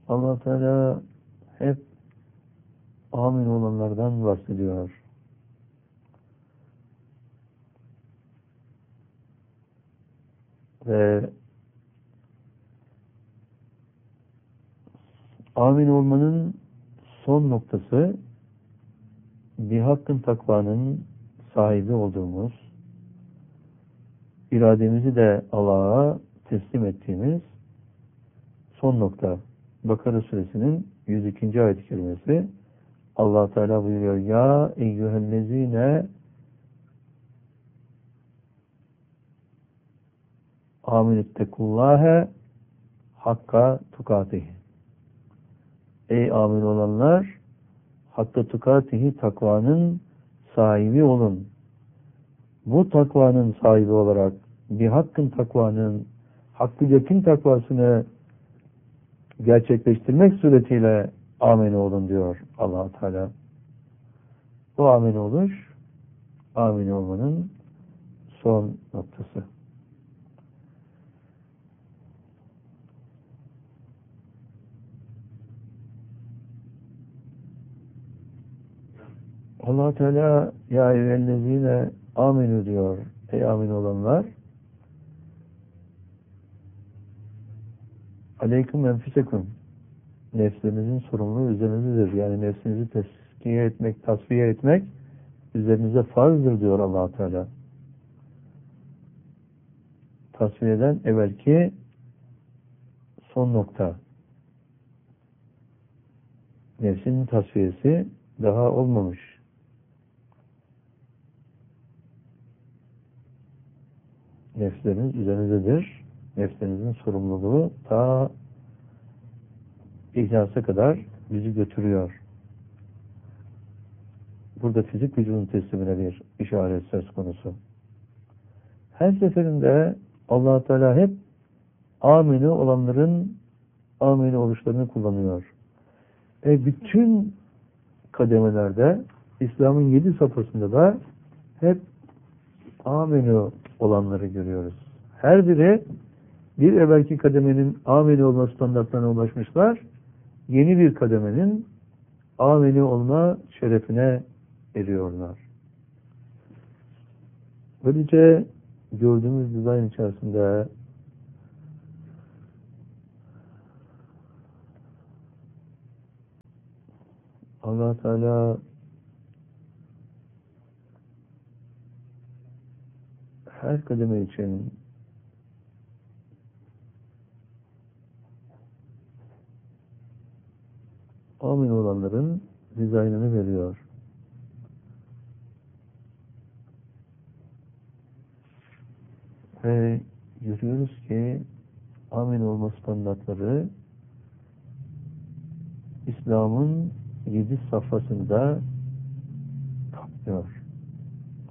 Allah Teala hep amin olanlardan bahsediyor. Ve amin olmanın son noktası bir hakkın takvanın sahibi olduğumuz, irademizi de Allah'a teslim ettiğimiz son nokta. Bakara suresinin 102. ayet-i kerimesi. Allah Teala buyuruyor: Ya eyyühellezine aminüttekullâhe hakka tukatihi. Ey amin olanlar, hakka tukatihi, takvanın sahibi olun. Bu takvanın sahibi olarak bir hakkın takvanın, hakkı yakın takvasını gerçekleştirmek suretiyle amin olun diyor Allah Teala. Bu amin oluş, amin olmanın son noktası. Allah Teala ya eyyühellezine aminu diyor. Ey amin olanlar, aleyküm enfisekum, nefsinizin sorumluluğu üzerinizdedir. Yani nefsinizi teskiye etmek, tasfiye etmek üzerinize farzdır diyor Allah Teala. Tasfiyeden evvelki son nokta. Nefsinin tasfiyesi daha olmamış. Nefsleriniz üzerinizdedir. Nefslerinizin sorumluluğu ta ihlasa kadar bizi götürüyor. Burada fizik vücudun teslimine bir işaret söz konusu. Her seferinde Allah Teala hep amini olanların amini oluşlarını kullanıyor. Bütün kademelerde, İslam'ın 7 safhasında da hep amini olanları görüyoruz. Her biri bir evvelki kademenin amini olma standartlarına ulaşmışlar. Yeni bir kademenin amini olma şerefine eriyorlar. Böylece gördüğümüz dizayn içerisinde Allah Teala her kademe için amin olanların dizaynını veriyor. Ve görüyoruz ki amin olma standartları İslam'ın 7 safhasında kapsıyor.